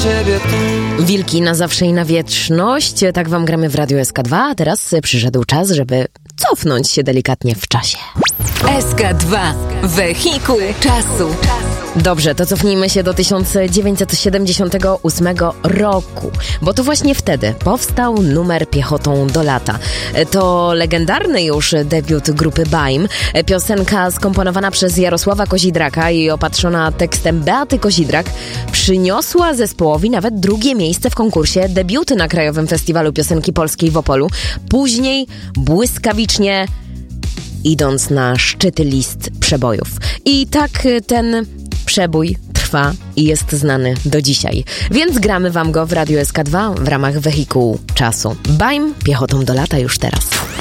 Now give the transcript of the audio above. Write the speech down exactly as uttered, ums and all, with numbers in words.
ciebie tu. Wilki na zawsze i na wieczność. Tak wam gramy w Radiu S K dwa, a teraz przyszedł czas, żeby cofnąć się delikatnie w czasie. S K dwa. Wehikuł czasu. Dobrze, to cofnijmy się do tysiąc dziewięćset siedemdziesiątego ósmego roku, bo to właśnie wtedy powstał numer Piechotą do lata. To legendarny już debiut grupy Baim. Piosenka skomponowana przez Jarosława Kozidraka i opatrzona tekstem Beaty Kozidrak przyniosła zespołowi nawet drugie miejsce w konkursie Debiuty na Krajowym Festiwalu Piosenki Polskiej w Opolu. Później błyskawicznie idąc na szczyty list przebojów. I tak ten przebój trwa i jest znany do dzisiaj. Więc gramy wam go w Radiu S K dwa w ramach Wehikułu czasu. Baim, Piechotą do lata już teraz.